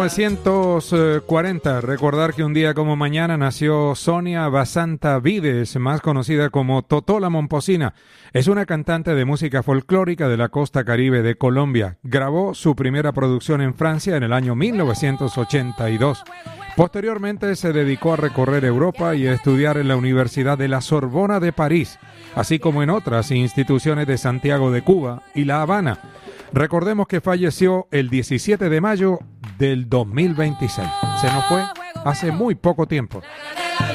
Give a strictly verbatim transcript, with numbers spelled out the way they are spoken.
novecientos cuarenta, recordar que un día como mañana nació Sonia Basanta Vides, más conocida como Totó la Momposina. Es una cantante de música folclórica de la costa caribe de Colombia. Grabó su primera producción en Francia en el año mil novecientos ochenta y dos. Posteriormente se dedicó a recorrer Europa y a estudiar en la Universidad de la Sorbona de París, así como en otras instituciones de Santiago de Cuba y La Habana. Recordemos que falleció el diecisiete de mayo del dos mil veintiséis. Se nos fue hace muy poco tiempo.